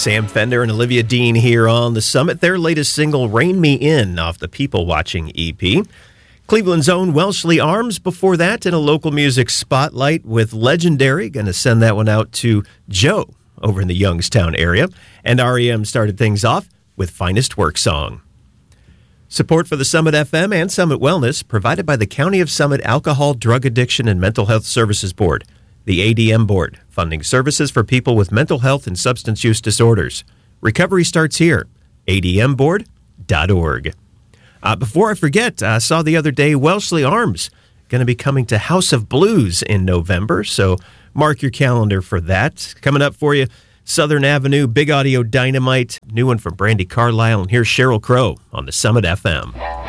Sam Fender and Olivia Dean here on The Summit. Their latest single, Rein Me In, off the People Watching EP. Cleveland's own Wellesley Arms before that in a local music spotlight with Legendary. Going to send that one out to Joe over in the Youngstown area. And REM started things off with Finest Work Song. Support for the Summit FM and Summit Wellness provided by the County of Summit Alcohol, Drug Addiction, and Mental Health Services Board, the ADM Board, funding services for people with mental health and substance use disorders. Recovery starts here, admboard.org. Before I forget, I saw the other day Wellesley Arms going to be coming to House of Blues in November, so mark your calendar for that. Coming up for you, Southern Avenue, Big Audio Dynamite, new one from Brandi Carlile, and here's Sheryl Crow on the Summit FM.